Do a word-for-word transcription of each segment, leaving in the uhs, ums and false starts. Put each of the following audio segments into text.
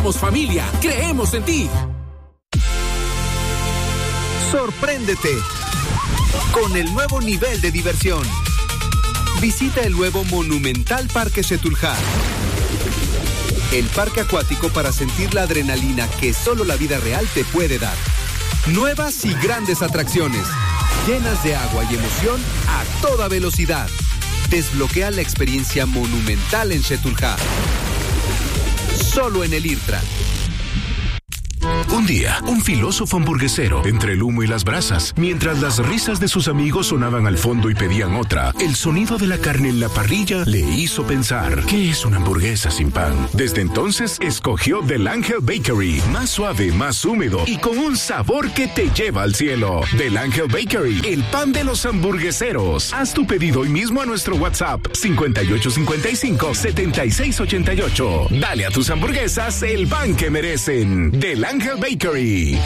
Somos familia, creemos en ti. Sorpréndete con el nuevo nivel de diversión. Visita el nuevo Monumental Parque Xetulja. El parque acuático para sentir la adrenalina que solo la vida real te puede dar. Nuevas y grandes atracciones, llenas de agua y emoción a toda velocidad. Desbloquea la experiencia monumental en Xetulja. Solo en el IRTRA. Un día, un filósofo hamburguesero, entre el humo y las brasas, mientras las risas de sus amigos sonaban al fondo y pedían otra, el sonido de la carne en la parrilla le hizo pensar, ¿qué es una hamburguesa sin pan? Desde entonces, escogió Del Ángel Bakery, más suave, más húmedo y con un sabor que te lleva al cielo. Del Ángel Bakery, el pan de los hamburgueseros. Haz tu pedido hoy mismo a nuestro WhatsApp, cincuenta y ocho cincuenta y cinco, setenta y seis ochenta y ocho. Dale a tus hamburguesas el pan que merecen. Del Ángel Bakery.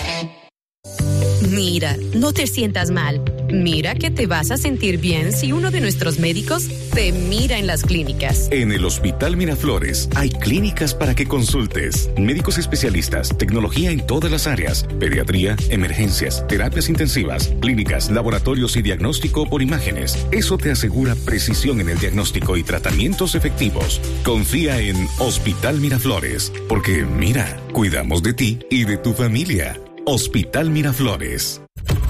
Mira, no te sientas mal. Mira que te vas a sentir bien si uno de nuestros médicos te mira en las clínicas. En el Hospital Miraflores hay clínicas para que consultes. Médicos especialistas, tecnología en todas las áreas, pediatría, emergencias, terapias intensivas, clínicas, laboratorios y diagnóstico por imágenes. Eso te asegura precisión en el diagnóstico y tratamientos efectivos. Confía en Hospital Miraflores, porque mira, cuidamos de ti y de tu familia. Hospital Miraflores.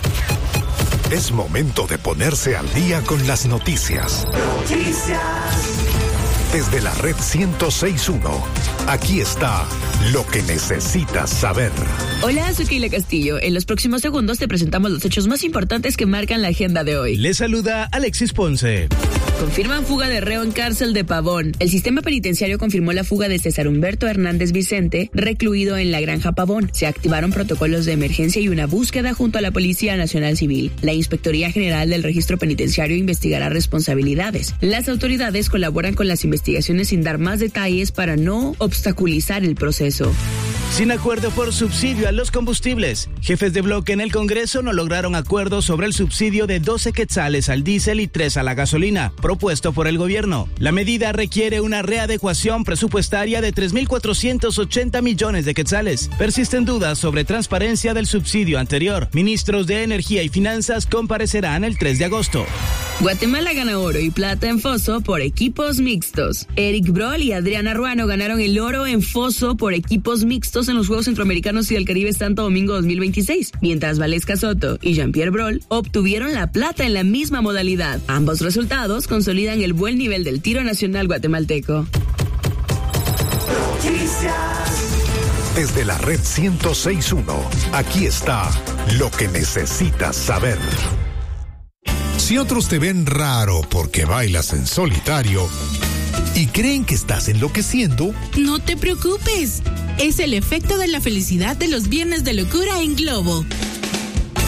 Es momento de ponerse al día con las noticias. Noticias. Desde la red ciento seis punto uno, aquí está lo que necesitas saber. Hola, soy Keila Castillo. En los próximos segundos te presentamos los hechos más importantes que marcan la agenda de hoy. Les saluda Alexis Ponce. Confirman fuga de reo en cárcel de Pavón. El sistema penitenciario confirmó la fuga de César Humberto Hernández Vicente, recluido en la Granja Pavón. Se activaron protocolos de emergencia y una búsqueda junto a la Policía Nacional Civil. La Inspectoría General del Registro Penitenciario investigará responsabilidades. Las autoridades colaboran con las investigaciones sin dar más detalles para no obstaculizar el proceso. Sin acuerdo por subsidio a los combustibles. Jefes de bloque en el Congreso no lograron acuerdo sobre el subsidio de doce quetzales al diésel y tres a la gasolina, propuesto por el gobierno. La medida requiere una readecuación presupuestaria de tres mil cuatrocientos ochenta millones de quetzales. Persisten dudas sobre transparencia del subsidio anterior. Ministros de Energía y Finanzas comparecerán el tres de agosto. Guatemala gana oro y plata en foso por equipos mixtos. Eric Broll y Adriana Ruano ganaron el oro en foso por equipos mixtos en los Juegos Centroamericanos y del Caribe Santo Domingo dos mil veintiséis, mientras Valesca Soto y Jean-Pierre Broll obtuvieron la plata en la misma modalidad. Ambos resultados consolidan el buen nivel del tiro nacional guatemalteco. Desde la red ciento seis punto uno, aquí está lo que necesitas saber. Si otros te ven raro porque bailas en solitario y creen que estás enloqueciendo, no te preocupes. Es el efecto de la felicidad de los viernes de locura en Globo.